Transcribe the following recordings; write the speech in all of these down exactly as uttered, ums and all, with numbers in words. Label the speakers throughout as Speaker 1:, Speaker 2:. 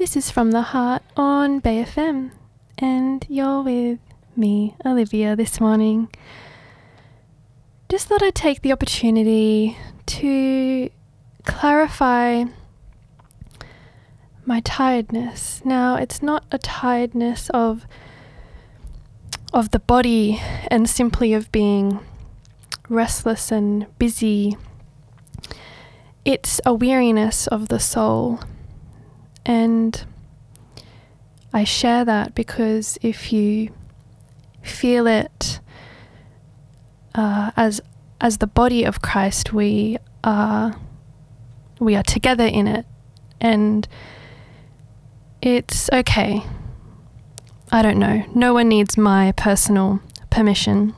Speaker 1: This is From the Heart on Bay F M, and you're with me, Olivia, this morning. Just thought I'd take the opportunity to clarify my tiredness. Now, it's not a tiredness of of the body and simply of being restless and busy. It's a weariness of the soul. And I share that because if you feel it uh, as as the body of Christ, we are we are together in it, and it's okay. I don't know. No one needs my personal permission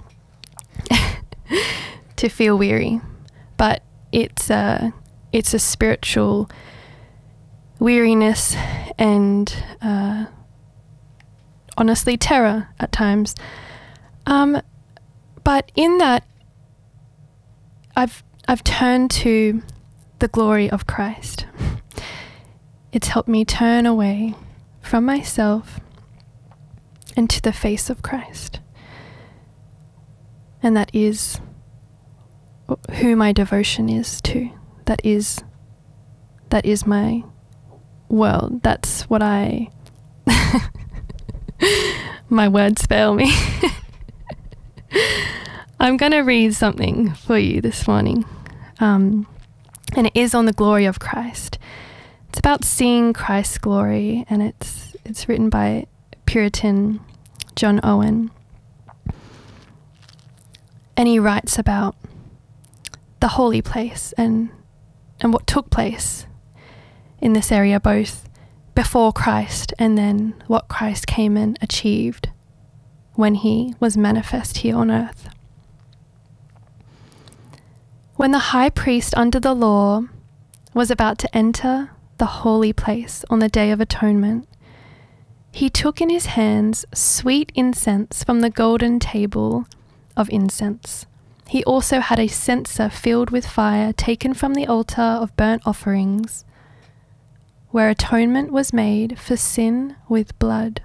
Speaker 1: to feel weary, but it's a it's a spiritual weariness and uh, honestly terror at times. Um, but in that, I've I've turned to the glory of Christ. It's helped me turn away from myself and to the face of Christ. And that is who my devotion is to. That is that is my world. That's what I my words fail me. I'm going to read something for you this morning, um, and it is on the glory of Christ. It's about seeing Christ's glory, and it's it's written by Puritan John Owen, and he writes about the holy place and and what took place in this area, both before Christ and then what Christ came and achieved when he was manifest here on earth. When the high priest under the law was about to enter the holy place on the Day of Atonement, he took in his hands sweet incense from the golden table of incense. He also had a censer filled with fire taken from the altar of burnt offerings, where atonement was made for sin with blood.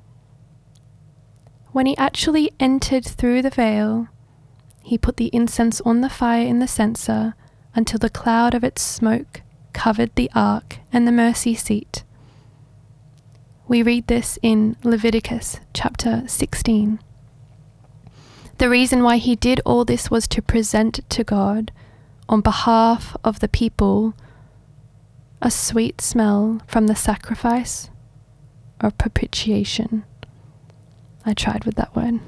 Speaker 1: When he actually entered through the veil, he put the incense on the fire in the censer until the cloud of its smoke covered the ark and the mercy seat. We read this in Leviticus chapter sixteen. The reason why he did all this was to present to God, on behalf of the people, a sweet smell from the sacrifice or propitiation. I tried with that word.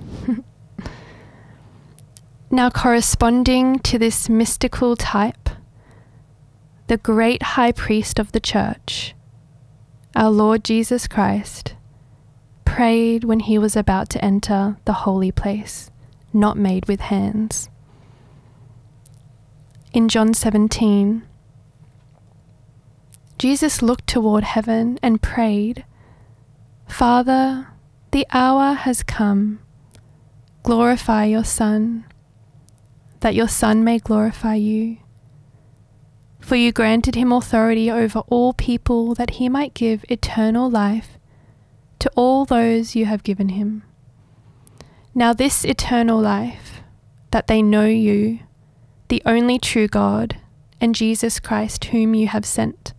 Speaker 1: Now, corresponding to this mystical type, the great high priest of the church, our Lord Jesus Christ, prayed when he was about to enter the holy place, not made with hands. In John seventeen, Jesus looked toward heaven and prayed, "Father, the hour has come. Glorify your Son, that your Son may glorify you. For you granted him authority over all people, that he might give eternal life to all those you have given him. Now this eternal life, that they know you, the only true God, and Jesus Christ whom you have sent.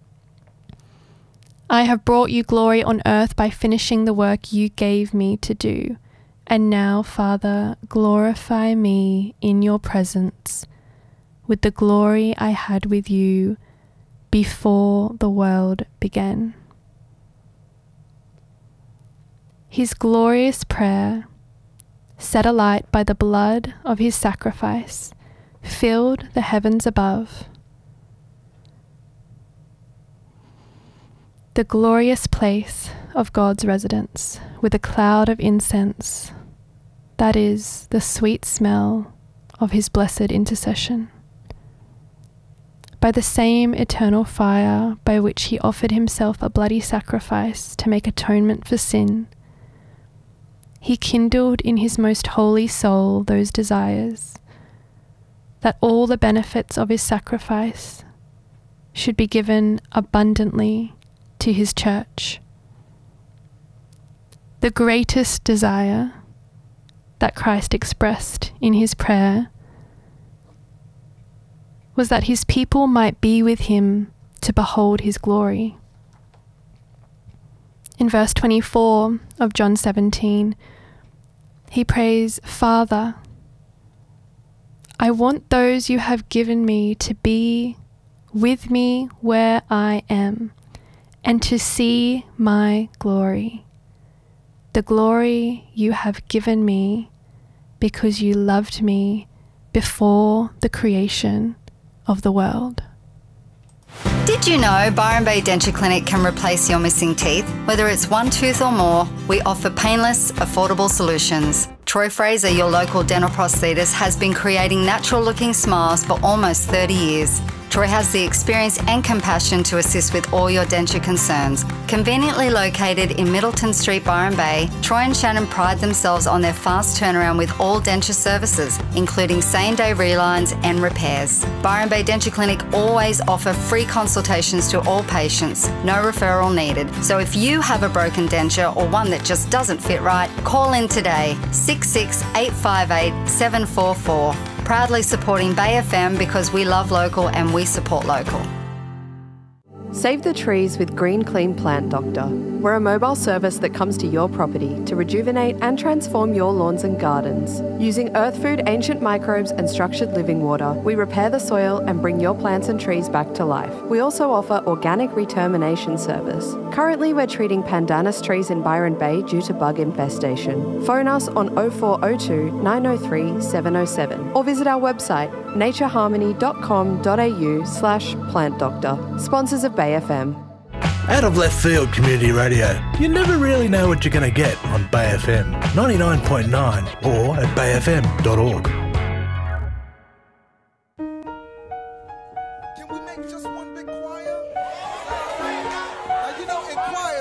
Speaker 1: I have brought you glory on earth by finishing the work you gave me to do. And now, Father, glorify me in your presence with the glory I had with you before the world began." His glorious prayer, set alight by the blood of his sacrifice, filled the heavens above. The glorious place of God's residence, with a cloud of incense, that is, the sweet smell of his blessed intercession. By the same eternal fire by which he offered himself a bloody sacrifice to make atonement for sin, he kindled in his most holy soul those desires, that all the benefits of his sacrifice should be given abundantly to to his church. The greatest desire that Christ expressed in his prayer was that his people might be with him to behold his glory. In verse twenty-four of John seventeen, he prays, "Father, I want those you have given me to be with me where I am, and to see my glory, the glory you have given me because you loved me before the creation of the world."
Speaker 2: Did you know Byron Bay Denture Clinic can replace your missing teeth? Whether it's one tooth or more, we offer painless, affordable solutions. Troy Fraser, your local dental prosthetist, has been creating natural-looking smiles for almost thirty years. Troy has the experience and compassion to assist with all your denture concerns. Conveniently located in Middleton Street, Byron Bay, Troy and Shannon pride themselves on their fast turnaround with all denture services, including same-day relines and repairs. Byron Bay Denture Clinic always offer free consultations to all patients, no referral needed. So if you have a broken denture or one that just doesn't fit right, call in today, six six eight five eight seven four four. Proudly supporting Bay F M because we love local and we support local.
Speaker 3: Save the trees with Green Clean Plant Doctor. We're a mobile service that comes to your property to rejuvenate and transform your lawns and gardens. Using earth food, ancient microbes and structured living water, we repair the soil and bring your plants and trees back to life. We also offer organic retermination service. Currently, we're treating pandanus trees in Byron Bay due to bug infestation. Phone us on oh four oh two, nine oh three, seven oh seven or visit our website nature harmony dot com dot a u slash plant doctor. Sponsors of Bay F M.
Speaker 4: Out of left field community radio. You never really know what you're going to get on Bay F M ninety-nine point nine or at bay f m dot org.
Speaker 5: Can we make just one big